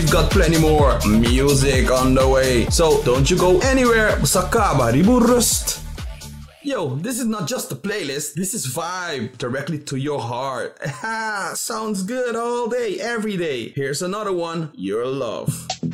we've got plenty more music on the way. So don't you go anywhere. Sakaba Riburust. Yo, this is not just a playlist, this is vibe directly to your heart. Sounds good all day, every day. Here's another one, Your Love.